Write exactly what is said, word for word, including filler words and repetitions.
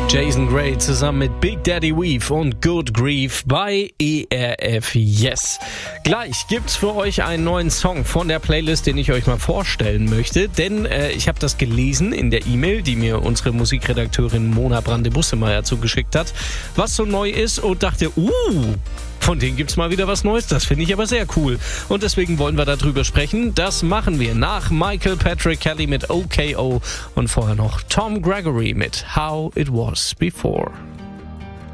Jason Gray zusammen mit Big Daddy Weave und Good Grief bei E R F Yes. Gleich gibt's für euch einen neuen Song von der Playlist, den ich euch mal vorstellen möchte, denn äh, ich habe das gelesen in der E-Mail, die mir unsere Musikredakteurin Mona Brande-Bussemeyer zugeschickt hat, was so neu ist, und dachte, uh, von denen gibt's mal wieder was Neues. Das finde ich aber sehr cool. Und deswegen wollen wir darüber sprechen. Das machen wir nach Michael Patrick Kelly mit O K O und vorher noch Tom Gregory mit How It Was Before.